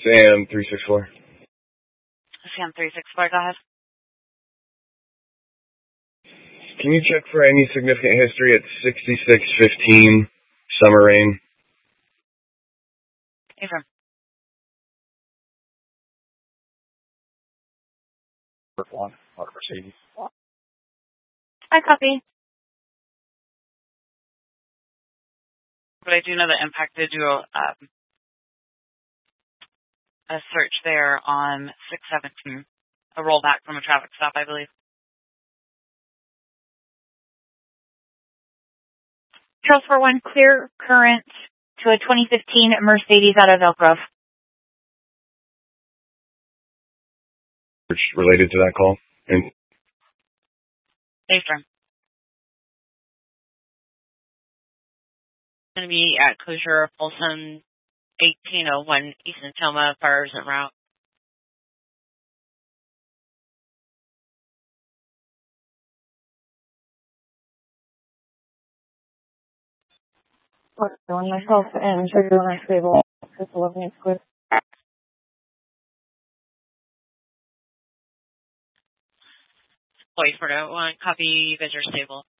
Sam 364. Sam 364, go ahead. Can you check for any significant history at 6615 Summer Rain? Affirm. Mercedes. I copy. But I do know that Impact did do a search there on 617, a rollback from a traffic stop, I believe. Charles 41, clear current to a 2015 Mercedes out of Elk Grove. Related to that call? And Affirm. Going to be at closure Folsom 1801 East Natoma, fires en route. On myself and trigger on stable. It's 11 inch clear. Boy, 401, copy, Visual stable.